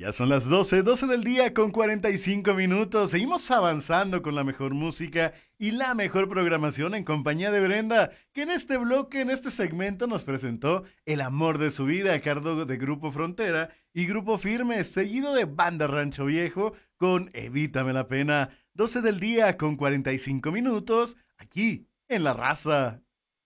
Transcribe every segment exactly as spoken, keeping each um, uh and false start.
Ya son las doce, doce del día con cuarenta y cinco minutos. Seguimos avanzando con la mejor música y la mejor programación en compañía de Brenda, que en este bloque, en este segmento nos presentó El amor de su vida a cargo de Grupo Frontera y Grupo Firme, seguido de Banda Rancho Viejo con Evítame la Pena. doce del día con cuarenta y cinco minutos, aquí en La Raza.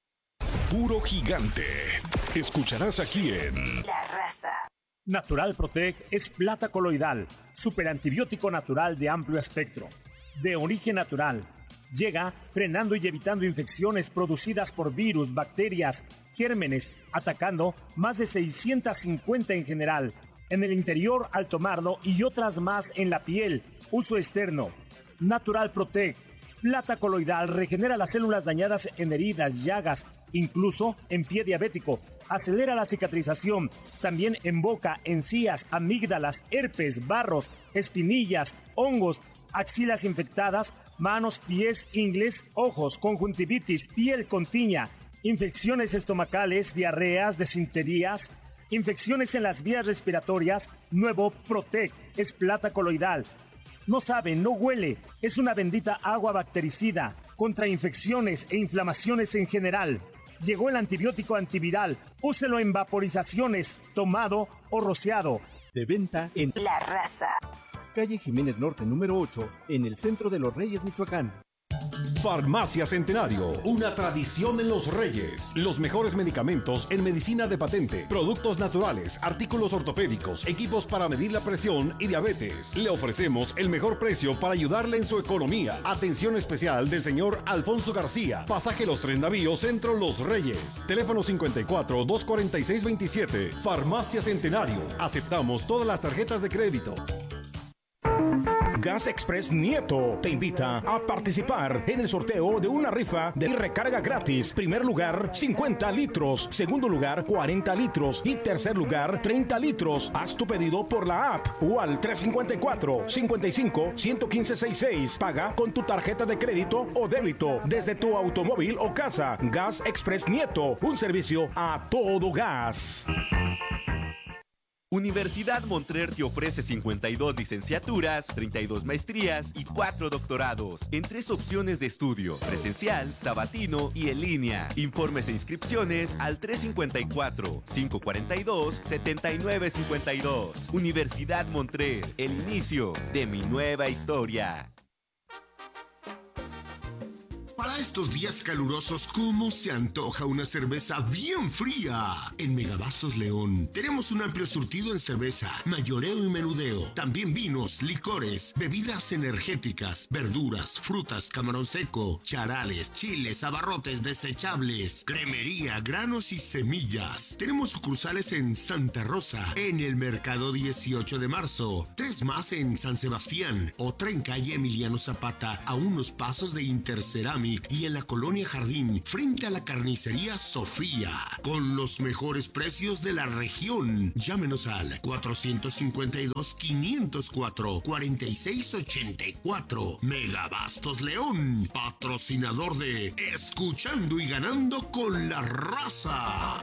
Puro gigante. Escucharás aquí en La Raza. Natural Protec es plata coloidal, superantibiótico natural de amplio espectro, de origen natural. Llega frenando y evitando infecciones producidas por virus, bacterias, gérmenes, atacando más de seiscientas cincuenta en general, en el interior al tomarlo y otras más en la piel, uso externo. Natural Protec, plata coloidal, regenera las células dañadas en heridas, llagas, incluso en pie diabético. Acelera la cicatrización, también en boca, encías, amígdalas, herpes, barros, espinillas, hongos, axilas infectadas, manos, pies, ingles, ojos, conjuntivitis, piel con tiña, infecciones estomacales, diarreas, desinterías, infecciones en las vías respiratorias. Nuevo Protec es plata coloidal. No sabe, no huele, es una bendita agua bactericida contra infecciones e inflamaciones en general. Llegó el antibiótico antiviral. Úselo en vaporizaciones, tomado o rociado. De venta en La Raza. Calle Jiménez Norte número ocho, en el centro de Los Reyes, Michoacán. Farmacia Centenario, una tradición en Los Reyes. Los mejores medicamentos en medicina de patente, productos naturales, artículos ortopédicos, equipos para medir la presión y diabetes. Le ofrecemos el mejor precio para ayudarle en su economía. Atención especial del señor Alfonso García. Pasaje Los Tres Navíos, Centro Los Reyes. Teléfono cincuenta y cuatro, doscientos cuarenta y seis, veintisiete. Farmacia Centenario. Aceptamos todas las tarjetas de crédito. Gas Express Nieto te invita a participar en el sorteo de una rifa de recarga gratis. Primer lugar, cincuenta litros. Segundo lugar, cuarenta litros. Y tercer lugar, treinta litros. Haz tu pedido por la app o al tres cinco cuatro, cinco cinco, uno uno cinco seis seis. Paga con tu tarjeta de crédito o débito desde tu automóvil o casa. Gas Express Nieto, un servicio a todo gas. Universidad Montrer te ofrece cincuenta y dos licenciaturas, treinta y dos maestrías y cuatro doctorados en tres opciones de estudio: presencial, sabatino y en línea. Informes e inscripciones al tres cinco cuatro, cinco cuatro dos, siete nueve cinco dos. Universidad Montrer, el inicio de mi nueva historia. Para estos días calurosos, ¿cómo se antoja una cerveza bien fría? En Megabastos León tenemos un amplio surtido en cerveza, mayoreo y menudeo. También vinos, licores, bebidas energéticas, verduras, frutas, camarón seco, charales, chiles, abarrotes desechables, cremería, granos y semillas. Tenemos sucursales en Santa Rosa, en el Mercado dieciocho de marzo, tres más en San Sebastián, otra en calle Emiliano Zapata, a unos pasos de Interceramic, y en la Colonia Jardín, frente a la carnicería Sofía, con los mejores precios de la región. Llámenos al cuatro cinco dos, quinientos cuatro, cuarenta y seis ochenta y cuatro. Megabastos León, patrocinador de Escuchando y Ganando con la Raza.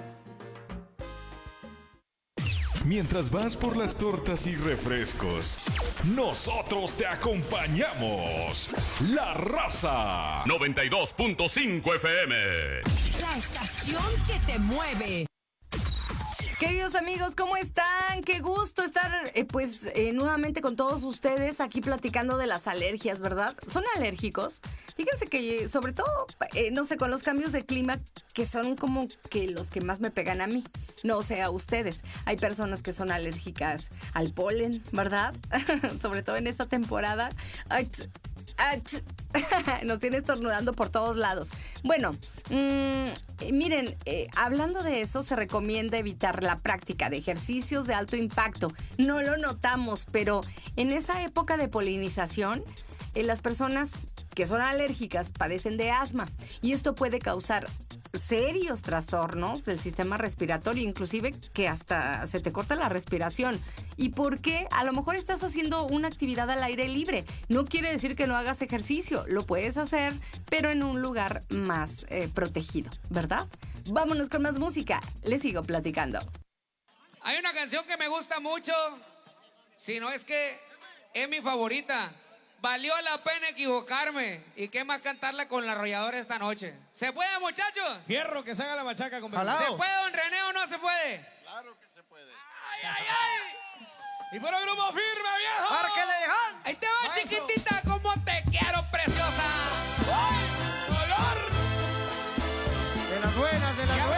Mientras vas por las tortas y refrescos, nosotros te acompañamos. La Raza noventa y dos punto cinco F M. La estación que te mueve. Queridos amigos, ¿cómo están? Qué gusto estar eh, pues eh, nuevamente con todos ustedes aquí platicando de las alergias, ¿verdad? ¿Son alérgicos? Fíjense que sobre todo, eh, no sé, con los cambios de clima que son como que los que más me pegan a mí, no sé a ustedes. Hay personas que son alérgicas al polen, ¿verdad? Sobre todo en esta temporada. Ay, tch, ay, tch. Nos tiene estornudando por todos lados. Bueno, mmm, miren, eh, hablando de eso, se recomienda evitar la práctica de ejercicios de alto impacto. No lo notamos, pero en esa época de polinización, eh, las personas que son alérgicas padecen de asma y esto puede causar serios trastornos del sistema respiratorio, inclusive que hasta se te corta la respiración. ¿Y por qué? A lo mejor estás haciendo una actividad al aire libre. No quiere decir que no hagas ejercicio, lo puedes hacer, pero en un lugar más eh, protegido, ¿verdad? Vámonos con más música, les sigo platicando. Hay una canción que me gusta mucho Si no es que es mi favorita. Valió la pena equivocarme. ¿Y qué más cantarla con la arrolladora esta noche? ¿Se puede, muchachos? Fierro, que se haga la machaca, con ¿Se puede, don René, o no se puede? Claro que se puede. ¡Ay, ay, ay! Y por el grupo firme, viejo. ¿Para qué le dejan? Ahí te va, chiquitito.